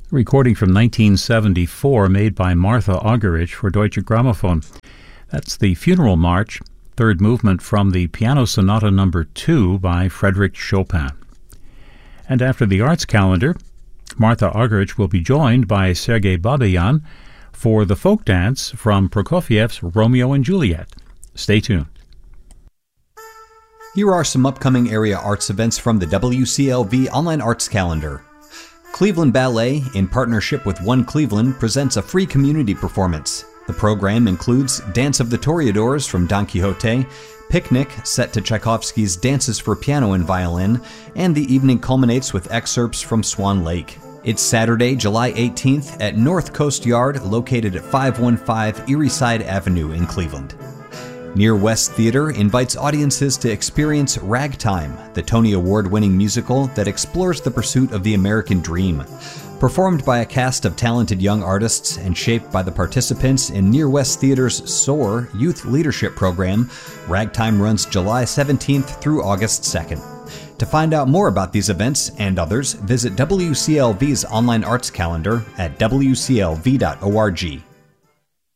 recording from 1974 made by Martha Argerich for Deutsche Grammophon. That's the Funeral March, third movement from the Piano Sonata No. 2 by Frédéric Chopin. And after the arts calendar, Martha Argerich will be joined by Sergei Babayan for the folk dance from Prokofiev's Romeo and Juliet. Stay tuned. Here are some upcoming area arts events from the WCLV Online Arts Calendar. Cleveland Ballet, in partnership with One Cleveland, presents a free community performance. The program includes Dance of the Toreadors from Don Quixote, Picnic, set to Tchaikovsky's Dances for Piano and Violin, and the evening culminates with excerpts from Swan Lake. It's Saturday, July 18th at North Coast Yard, located at 515 Erieside Avenue in Cleveland. Near West Theater invites audiences to experience Ragtime, the Tony Award-winning musical that explores the pursuit of the American dream. Performed by a cast of talented young artists and shaped by the participants in Near West Theater's SOAR Youth Leadership Program, Ragtime runs July 17th through August 2nd. To find out more about these events and others, visit WCLV's online arts calendar at wclv.org.